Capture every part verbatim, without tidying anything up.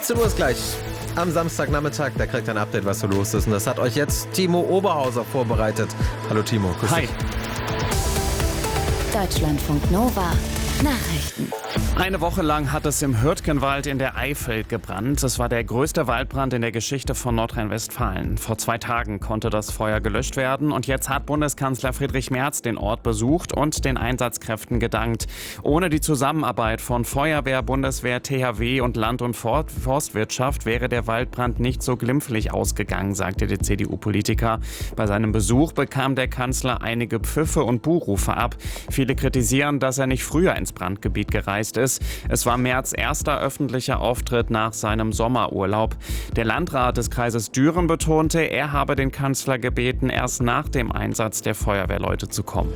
achtzehn Uhr ist gleich. Am Samstagnachmittag, da kriegt ein Update, was so los ist. Und das hat euch jetzt Timo Oberhauser vorbereitet. Hallo Timo. Grüß Hi. dich. Deutschlandfunk Nova. Nachrichten. Eine Woche lang hat es im Hürtgenwald in der Eifel gebrannt. Es war der größte Waldbrand in der Geschichte von Nordrhein-Westfalen. Vor zwei Tagen konnte das Feuer gelöscht werden und jetzt hat Bundeskanzler Friedrich Merz den Ort besucht und den Einsatzkräften gedankt. Ohne die Zusammenarbeit von Feuerwehr, Bundeswehr, T H W und Land- und Forstwirtschaft wäre der Waldbrand nicht so glimpflich ausgegangen, sagte der C D U-Politiker. Bei seinem Besuch bekam der Kanzler einige Pfiffe und Buhrufe ab. Viele kritisieren, dass er nicht früher ins Brandgebiet gereist ist. Es war Merz' erster öffentlicher Auftritt nach seinem Sommerurlaub. Der Landrat des Kreises Düren betonte, er habe den Kanzler gebeten, erst nach dem Einsatz der Feuerwehrleute zu kommen.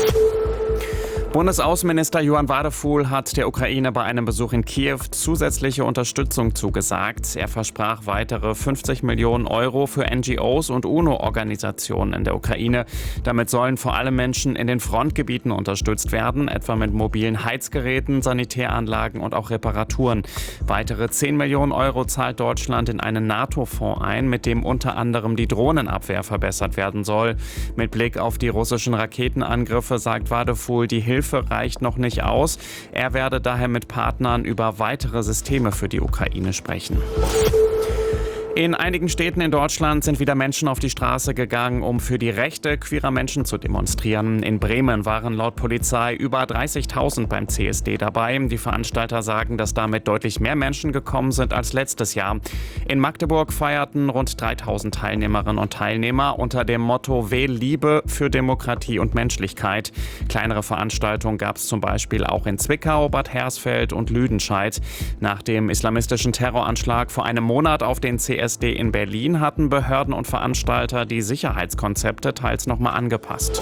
Bundesaußenminister Johann Wadefuhl hat der Ukraine bei einem Besuch in Kiew zusätzliche Unterstützung zugesagt. Er versprach weitere fünfzig Millionen Euro für N G Os und UNO-Organisationen in der Ukraine. Damit sollen vor allem Menschen in den Frontgebieten unterstützt werden, etwa mit mobilen Heizgeräten, Sanitäranlagen und auch Reparaturen. Weitere zehn Millionen Euro zahlt Deutschland in einen NATO-Fonds ein, mit dem unter anderem die Drohnenabwehr verbessert werden soll. Mit Blick auf die russischen Raketenangriffe sagt Wadefuhl, die Hilfe reicht noch nicht aus. Er werde daher mit Partnern über weitere Systeme für die Ukraine sprechen. In einigen Städten in Deutschland sind wieder Menschen auf die Straße gegangen, um für die Rechte queerer Menschen zu demonstrieren. In Bremen waren laut Polizei über dreißigtausend beim C S D dabei. Die Veranstalter sagen, dass damit deutlich mehr Menschen gekommen sind als letztes Jahr. In Magdeburg feierten rund dreitausend Teilnehmerinnen und Teilnehmer unter dem Motto Wähl Liebe für Demokratie und Menschlichkeit. Kleinere Veranstaltungen gab es zum Beispiel auch in Zwickau, Bad Hersfeld und Lüdenscheid. Nach dem islamistischen Terroranschlag vor einem Monat auf den C S D in Berlin hatten Behörden und Veranstalter die Sicherheitskonzepte teils nochmal angepasst.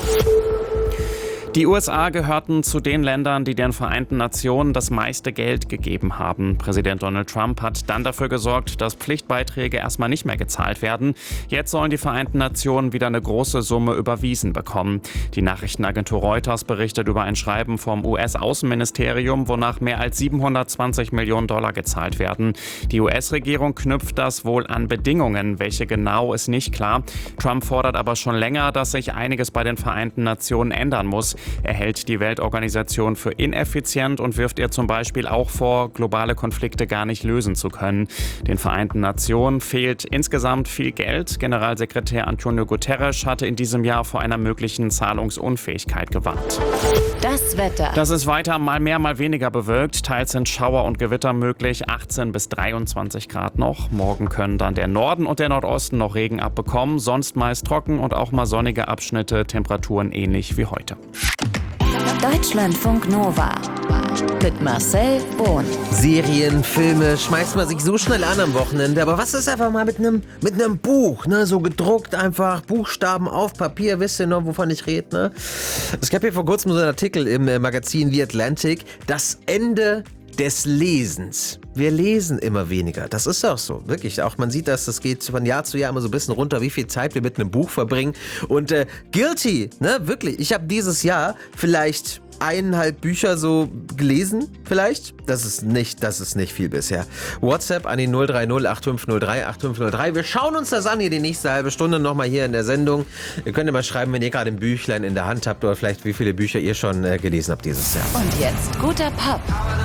Die U S A gehörten zu den Ländern, die den Vereinten Nationen das meiste Geld gegeben haben. Präsident Donald Trump hat dann dafür gesorgt, dass Pflichtbeiträge erstmal nicht mehr gezahlt werden. Jetzt sollen die Vereinten Nationen wieder eine große Summe überwiesen bekommen. Die Nachrichtenagentur Reuters berichtet über ein Schreiben vom U S-Außenministerium, wonach mehr als siebenhundertzwanzig Millionen Dollar gezahlt werden. Die U S-Regierung knüpft das wohl an Bedingungen. Welche genau, ist nicht klar. Trump fordert aber schon länger, dass sich einiges bei den Vereinten Nationen ändern muss. Er hält die Weltorganisation für ineffizient und wirft ihr zum Beispiel auch vor, globale Konflikte gar nicht lösen zu können. Den Vereinten Nationen fehlt insgesamt viel Geld. Generalsekretär Antonio Guterres hatte in diesem Jahr vor einer möglichen Zahlungsunfähigkeit gewarnt. Das Wetter. Das ist weiter mal mehr, mal weniger bewölkt. Teils sind Schauer und Gewitter möglich. achtzehn bis dreiundzwanzig Grad noch. Morgen können dann der Norden und der Nordosten noch Regen abbekommen. Sonst meist trocken und auch mal sonnige Abschnitte. Temperaturen ähnlich wie heute. Deutschlandfunk Nova mit Marcel Bohn. Serien, Filme, schmeißt man sich so schnell an am Wochenende. Aber was ist einfach mal mit einem mit einem Buch, ne? So gedruckt einfach, Buchstaben auf Papier, wisst ihr noch, wovon ich rede, ne? Es gab hier vor kurzem so einen Artikel im äh, Magazin The Atlantic, das Ende des Lesens. Wir lesen immer weniger. Das ist auch so. Wirklich. Auch man sieht das, das geht von Jahr zu Jahr immer so ein bisschen runter, wie viel Zeit wir mit einem Buch verbringen. Und äh, guilty, ne? Wirklich. Ich habe dieses Jahr vielleicht eineinhalb Bücher so gelesen, vielleicht. Das ist nicht, das ist nicht viel bisher. WhatsApp an die null drei null acht fünf null drei acht fünf null drei. Wir schauen uns das an hier die nächste halbe Stunde nochmal hier in der Sendung. Ihr könnt ja mal schreiben, wenn ihr gerade ein Büchlein in der Hand habt oder vielleicht wie viele Bücher ihr schon äh, gelesen habt dieses Jahr. Und jetzt guter Pop.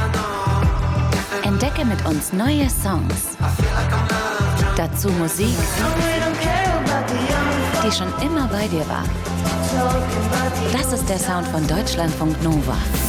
Entdecke mit uns neue Songs. Dazu Musik, die schon immer bei dir war. Das ist der Sound von Deutschlandfunk Nova.